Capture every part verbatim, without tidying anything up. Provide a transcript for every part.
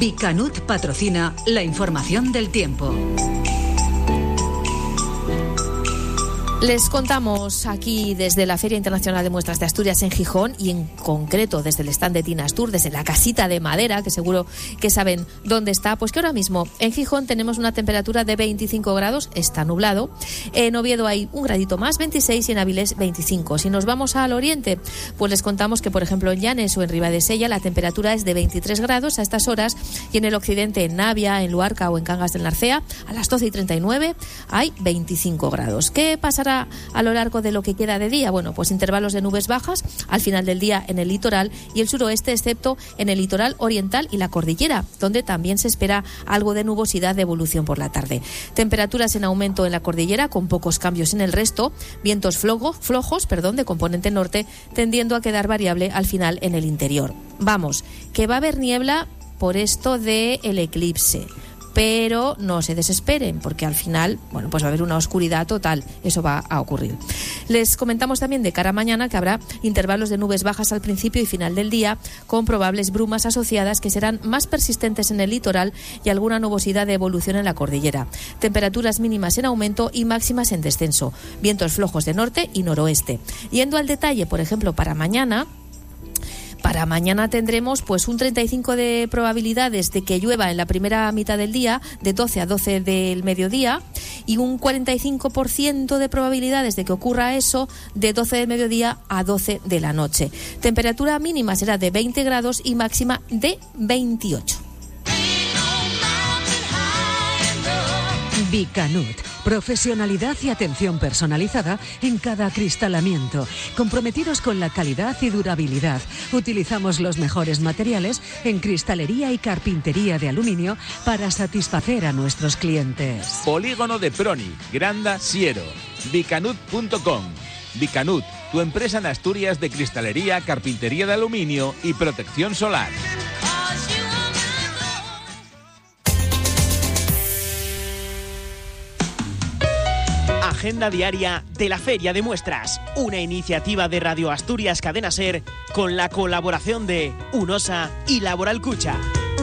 Bicanut patrocina la información del tiempo. Les contamos aquí desde la Feria Internacional de Muestras de Asturias en Gijón y en concreto desde el stand de Tinastur, desde la casita de madera, que seguro que saben dónde está, pues que ahora mismo en Gijón tenemos una temperatura de veinticinco grados, está nublado. En Oviedo hay un gradito más, veintiséis, y en Avilés veinticinco. Si nos vamos al oriente, pues les contamos que por ejemplo en Llanes o en Ribadesella la temperatura es de veintitrés grados a estas horas, y en el occidente, en Navia, en Luarca o en Cangas del Narcea, a las doce y treinta y nueve hay veinticinco grados. ¿Qué pasará a lo largo de lo que queda de día? Bueno, pues intervalos de nubes bajas al final del día en el litoral y el suroeste, excepto en el litoral oriental y la cordillera, donde también se espera algo de nubosidad de evolución por la tarde. Temperaturas en aumento en la cordillera, con pocos cambios en el resto. Vientos flojos, flojos, perdón, de componente norte, tendiendo a quedar variable al final en el interior. Vamos, que va a haber niebla por esto del eclipse. Pero no se desesperen, porque al final, bueno, pues va a haber una oscuridad total. Eso va a ocurrir. Les comentamos también de cara a mañana que habrá intervalos de nubes bajas al principio y final del día, con probables brumas asociadas que serán más persistentes en el litoral y alguna nubosidad de evolución en la cordillera. Temperaturas mínimas en aumento y máximas en descenso. Vientos flojos de norte y noroeste. Yendo al detalle, por ejemplo, para mañana... Para mañana tendremos pues un treinta y cinco de probabilidades de que llueva en la primera mitad del día, de doce a doce del mediodía, y un cuarenta y cinco por ciento de probabilidades de que ocurra eso de doce del mediodía a doce de la noche. Temperatura mínima será de veinte grados y máxima de veintiocho. Bicanut. Profesionalidad y atención personalizada en cada acristalamiento. Comprometidos con la calidad y durabilidad. Utilizamos los mejores materiales en cristalería y carpintería de aluminio para satisfacer a nuestros clientes. Polígono de Proni, Granda, Siero. Bicanut punto com. Bicanut, tu empresa en Asturias de cristalería, carpintería de aluminio y protección solar. Agenda diaria de la Feria de Muestras, una iniciativa de Radio Asturias Cadena Ser con la colaboración de UNOSA y Laboral Cucha.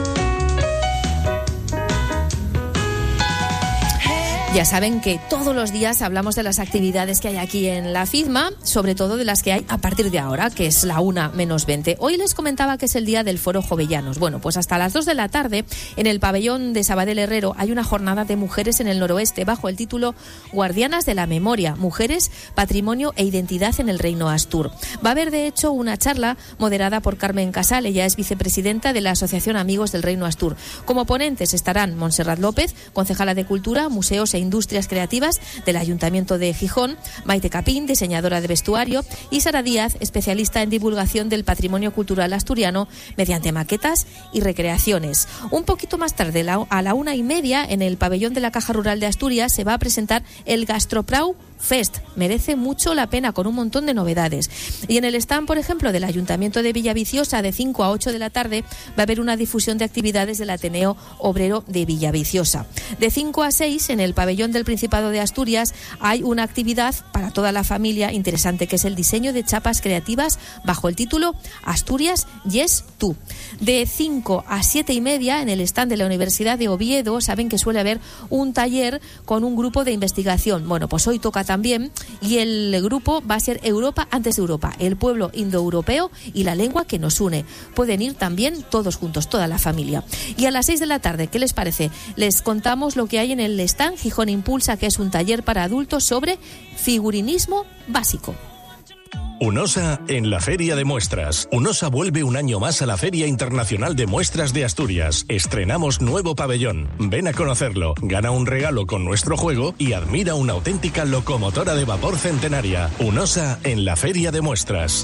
Ya saben que todos los días hablamos de las actividades que hay aquí en la FIDMA, sobre todo de las que hay a partir de ahora, que es la una menos veinte. Hoy les comentaba que es el día del Foro Jovellanos. Bueno, pues hasta las dos de la tarde, en el pabellón de Sabadell Herrero, hay una jornada de mujeres en el noroeste bajo el título Guardianas de la Memoria, Mujeres, Patrimonio e Identidad en el Reino Astur. Va a haber, de hecho, una charla moderada por Carmen Casal, ella es vicepresidenta de la Asociación Amigos del Reino Astur. Como ponentes estarán Montserrat López, concejala de Cultura, Museos e Industrias Creativas del Ayuntamiento de Gijón, Maite Capín, diseñadora de vestuario, y Sara Díaz, especialista en divulgación del patrimonio cultural asturiano mediante maquetas y recreaciones. Un poquito más tarde, a la una y media, en el pabellón de la Caja Rural de Asturias, se va a presentar el Gastroprau Fest. Merece mucho la pena, con un montón de novedades. Y en el stand, por ejemplo, del Ayuntamiento de Villaviciosa, de cinco a ocho de la tarde, va a haber una difusión de actividades del Ateneo Obrero de Villaviciosa. De cinco a seis, en el pabellón del Principado de Asturias, hay una actividad para toda la familia interesante, que es el diseño de chapas creativas bajo el título Asturias Yes Tú. De cinco a siete y media, en el stand de la Universidad de Oviedo, saben que suele haber un taller con un grupo de investigación. Bueno, pues hoy toca también, y el grupo va a ser Europa antes de Europa, el pueblo indoeuropeo y la lengua que nos une. Pueden ir también todos juntos, toda la familia. Y a las seis de la tarde, ¿qué les parece? Les contamos lo que hay en el stand Gijón Impulsa, que es un taller para adultos sobre figurinismo básico. UNOSA en la Feria de Muestras. UNOSA vuelve un año más a la Feria Internacional de Muestras de Asturias. Estrenamos nuevo pabellón. Ven a conocerlo, gana un regalo con nuestro juego y admira una auténtica locomotora de vapor centenaria. UNOSA en la Feria de Muestras.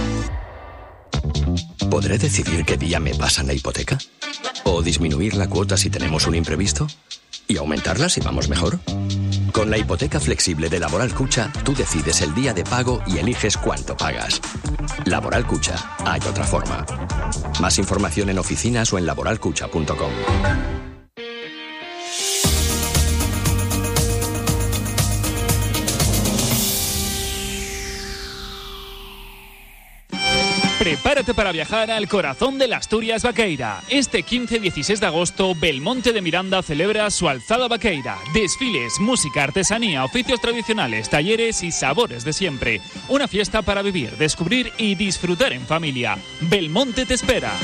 ¿Podré decidir qué día me pasan la hipoteca? ¿O disminuir la cuota si tenemos un imprevisto? ¿Y aumentarla si vamos mejor? Con la hipoteca flexible de Laboral Cucha, tú decides el día de pago y eliges cuánto pagas. Laboral Cucha, hay otra forma. Más información en oficinas o en laboral cucha punto com. Prepárate para viajar al corazón de la Asturias Vaqueira. Este quince y dieciséis de agosto, Belmonte de Miranda celebra su Alzada Vaqueira. Desfiles, música, artesanía, oficios tradicionales, talleres y sabores de siempre. Una fiesta para vivir, descubrir y disfrutar en familia. Belmonte te espera.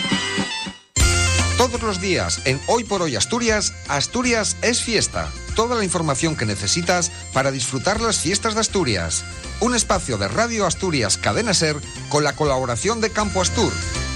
Todos los días en Hoy por Hoy Asturias, Asturias es fiesta. Toda la información que necesitas para disfrutar las fiestas de Asturias. Un espacio de Radio Asturias Cadena Ser con la colaboración de Campo Astur.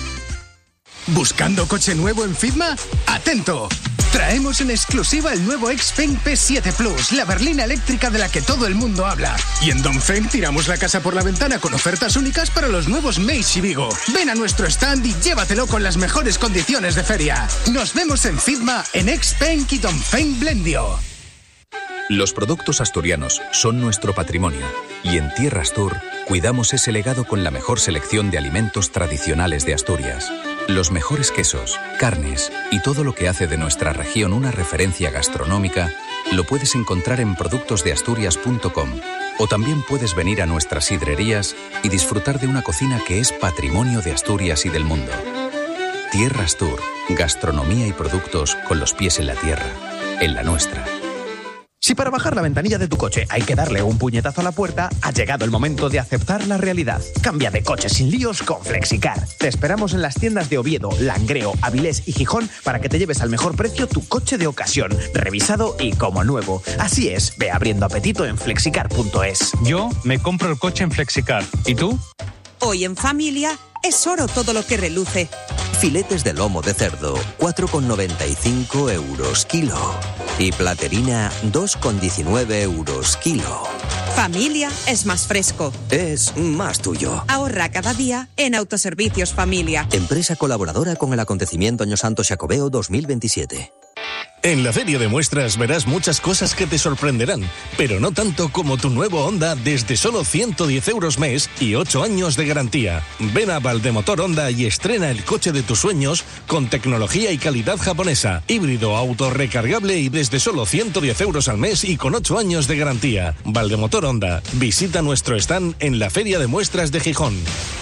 ¿Buscando coche nuevo en Fitma? ¡Atento! Traemos en exclusiva el nuevo Xpeng P siete Plus, la berlina eléctrica de la que todo el mundo habla. Y en Dongfeng tiramos la casa por la ventana con ofertas únicas para los nuevos Meizu y Vigo. Ven a nuestro stand y llévatelo con las mejores condiciones de feria. Nos vemos en Fitma, en Xpeng y Dongfeng Blendio. Los productos asturianos son nuestro patrimonio y en Tierra Astur cuidamos ese legado con la mejor selección de alimentos tradicionales de Asturias. Los mejores quesos, carnes y todo lo que hace de nuestra región una referencia gastronómica lo puedes encontrar en productos de asturias punto com o también puedes venir a nuestras sidrerías y disfrutar de una cocina que es patrimonio de Asturias y del mundo. Tierra Astur, gastronomía y productos con los pies en la tierra, en la nuestra. Si para bajar la ventanilla de tu coche hay que darle un puñetazo a la puerta, ha llegado el momento de aceptar la realidad. Cambia de coche sin líos con Flexicar. Te esperamos en las tiendas de Oviedo, Langreo, Avilés y Gijón para que te lleves al mejor precio tu coche de ocasión, revisado y como nuevo. Así es, ve abriendo apetito en flexicar punto es. Yo me compro el coche en Flexicar. ¿Y tú? Hoy en familia es oro todo lo que reluce. Filetes de lomo de cerdo, cuatro con noventa y cinco euros kilo. Y platerina, dos con diecinueve euros kilo. Familia es más fresco. Es más tuyo. Ahorra cada día en Autoservicios Familia. Empresa colaboradora con el acontecimiento Año Santo Xacobeo dos mil veintisiete. En la Feria de Muestras verás muchas cosas que te sorprenderán, pero no tanto como tu nuevo Honda desde solo ciento diez euros mes y ocho años de garantía. Ven a Valdemotor Honda y estrena el coche de tus sueños con tecnología y calidad japonesa, híbrido, autorrecargable y desde solo ciento diez euros al mes y con ocho años de garantía. Valdemotor Honda. Visita nuestro stand en la Feria de Muestras de Gijón.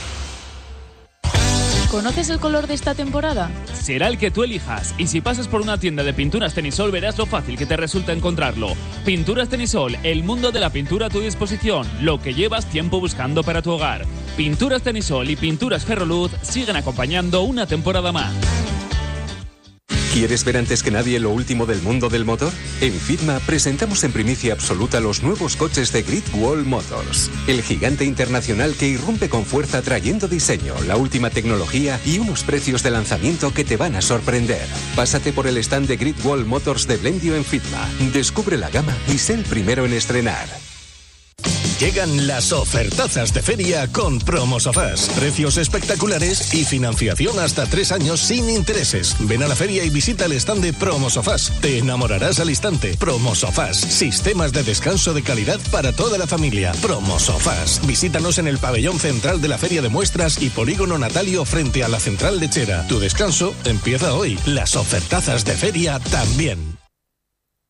¿Conoces el color de esta temporada? Será el que tú elijas, y si pasas por una tienda de pinturas Tenisol verás lo fácil que te resulta encontrarlo. Pinturas Tenisol, el mundo de la pintura a tu disposición, lo que llevas tiempo buscando para tu hogar. Pinturas Tenisol y Pinturas Ferroluz siguen acompañando una temporada más. ¿Quieres ver antes que nadie lo último del mundo del motor? En Fitma presentamos en primicia absoluta los nuevos coches de Great Wall Motors, el gigante internacional que irrumpe con fuerza trayendo diseño, la última tecnología y unos precios de lanzamiento que te van a sorprender. Pásate por el stand de Great Wall Motors de Blendio en Fitma, descubre la gama y sé el primero en estrenar. Llegan las ofertazas de feria con Promosofás. Precios espectaculares y financiación hasta tres años sin intereses. Ven a la feria y visita el stand de Promosofás. Te enamorarás al instante. Promosofás. Sistemas de descanso de calidad para toda la familia. Promosofás. Visítanos en el pabellón central de la Feria de Muestras y Polígono Natalio frente a la Central Lechera. Tu descanso empieza hoy. Las ofertazas de feria también.